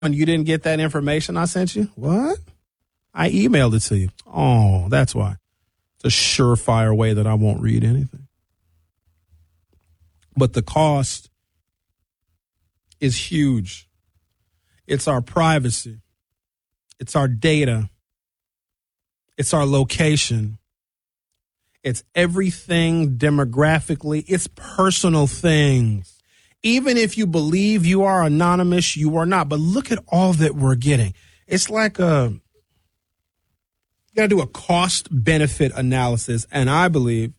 And you didn't get that information I sent you? What? I emailed it to you. Oh, that's why. It's a surefire way that I won't read anything. But the cost is huge. It's our privacy. It's our data. It's our location. It's everything demographically. It's personal things. Even if you believe you are anonymous, you are not. But look at all that we're getting. It's like you got to do a cost-benefit analysis. And I believe,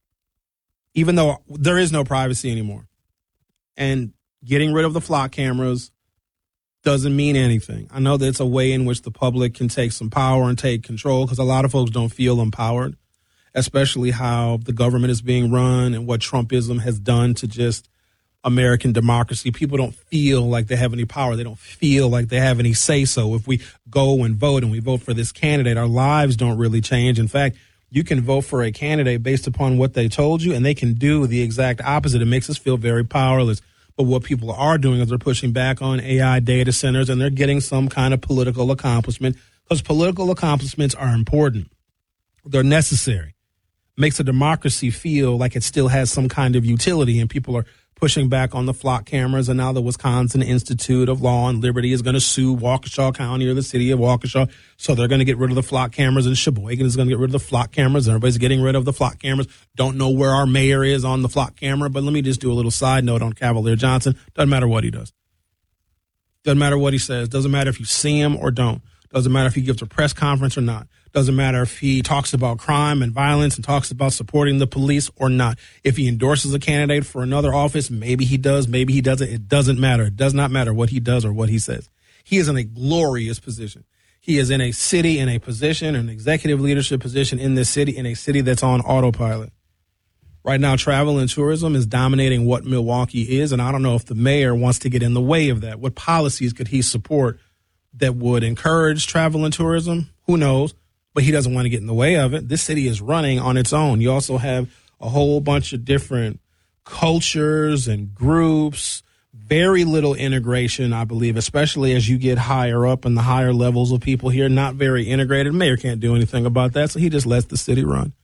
even though there is no privacy anymore, and getting rid of the flock cameras doesn't mean anything. I know that it's a way in which the public can take some power and take control, because a lot of folks don't feel empowered, especially how the government is being run and what Trumpism has done to just American democracy. People don't feel like they have any power. They don't feel like they have any say-so. If we go and vote and we vote for this candidate, our lives don't really change. In fact, you can vote for a candidate based upon what they told you, and they can do the exact opposite. It makes us feel very powerless. But what people are doing is they're pushing back on AI data centers, and they're getting some kind of political accomplishment, because political accomplishments are important. They're necessary. Makes a democracy feel like it still has some kind of utility, and people are pushing back on the flock cameras. And now the Wisconsin Institute of Law and Liberty is going to sue Waukesha County or the city of Waukesha. So they're going to get rid of the flock cameras, and Sheboygan is going to get rid of the flock cameras. Everybody's getting rid of the flock cameras. Don't know where our mayor is on the flock camera. But let me just do a little side note on Cavalier Johnson. Doesn't matter what he does. Doesn't matter what he says. Doesn't matter if you see him or don't. Doesn't matter if he gives a press conference or not. Doesn't matter if he talks about crime and violence and talks about supporting the police or not. If he endorses a candidate for another office, maybe he does, maybe he doesn't. It doesn't matter. It does not matter what he does or what he says. He is in a glorious position. He is in a city, in a position, an executive leadership position in this city, in a city that's on autopilot. Right now, travel and tourism is dominating what Milwaukee is, and I don't know if the mayor wants to get in the way of that. What policies could he support that would encourage travel and tourism? Who knows? But he doesn't want to get in the way of it. This city is running on its own. You also have a whole bunch of different cultures and groups, very little integration, I believe, especially as you get higher up in the higher levels of people here, not very integrated. Mayor can't do anything about that, so he just lets the city run.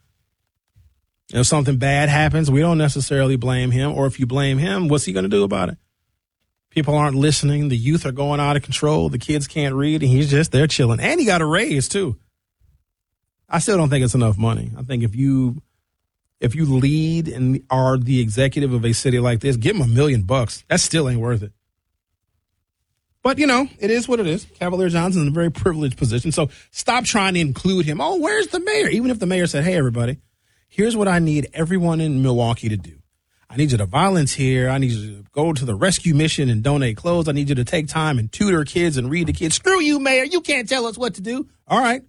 If something bad happens, we don't necessarily blame him, or if you blame him, what's he going to do about it? People aren't listening. The youth are going out of control. The kids can't read, and he's just there chilling. And he got a raise, too. I still don't think it's enough money. I think if you lead and are the executive of a city like this, give him $1 million. That still ain't worth it. But, it is what it is. Cavalier Johnson's in a very privileged position. So stop trying to include him. Oh, where's the mayor? Even if the mayor said, hey, everybody, here's what I need everyone in Milwaukee to do. I need you to volunteer. I need you to go to the rescue mission and donate clothes. I need you to take time and tutor kids and read to kids. Screw you, mayor. You can't tell us what to do. All right.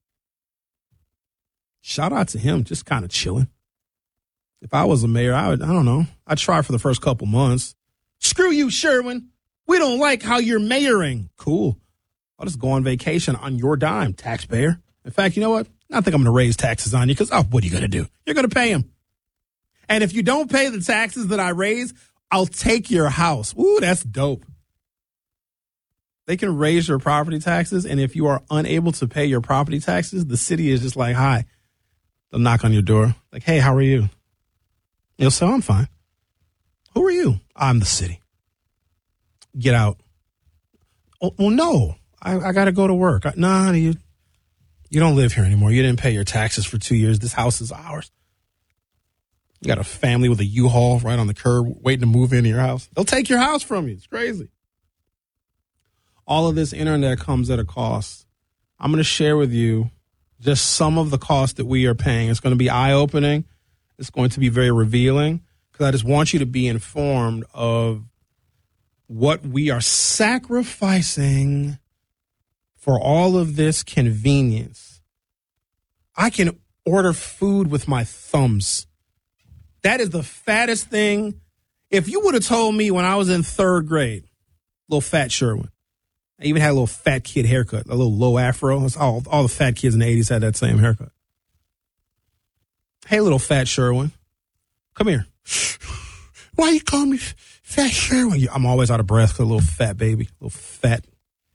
Shout out to him, just kind of chilling. If I was a mayor, I don't know. I'd try for the first couple months. Screw you, Sherwin. We don't like how you're mayoring. Cool. I'll just go on vacation on your dime, taxpayer. In fact, you know what? I think I'm going to raise taxes on you because, what are you going to do? You're going to pay them. And if you don't pay the taxes that I raise, I'll take your house. Ooh, that's dope. They can raise your property taxes, and if you are unable to pay your property taxes, the city is just like, hi. They'll knock on your door. Like, hey, how are you? You'll say, I'm fine. Who are you? I'm the city. Get out. Oh, well, no. I got to go to work. Nah, you don't live here anymore. You didn't pay your taxes for 2 years. This house is ours. You got a family with a U-Haul right on the curb waiting to move into your house. They'll take your house from you. It's crazy. All of this internet comes at a cost. I'm going to share with you just some of the costs that we are paying. It's going to be eye-opening. It's going to be very revealing, because I just want you to be informed of what we are sacrificing for all of this convenience. I can order food with my thumbs. That is the fattest thing. If you would have told me when I was in third grade, little fat Sherwin, I even had a little fat kid haircut, a little low afro. All the fat kids in the 80s had that same haircut. Hey, little fat Sherwin, come here. Why you call me fat Sherwin? I'm always out of breath because a little fat baby, little fat